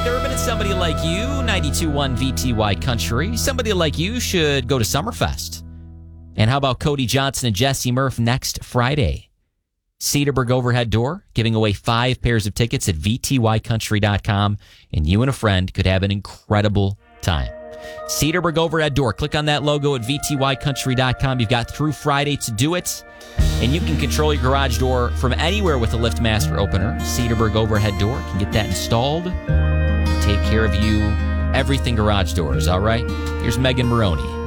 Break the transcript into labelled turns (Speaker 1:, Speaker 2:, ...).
Speaker 1: Durbin and somebody like you, 92.1 VTY Country. Somebody like you should go to Summerfest. And how about Cody Johnson and Jesse Murph next Friday? Cedarburg Overhead Door, giving away 5 pairs of tickets at VTYcountry.com, and you and a friend could have an incredible time. Cedarburg Overhead Door. Click on that logo at VTYcountry.com. You've got through Friday to do it, and you can control your garage door from anywhere with a LiftMaster opener. Cedarburg Overhead Door can get that installed. Take care of you. Everything garage doors, all right? Here's Megan Maroney.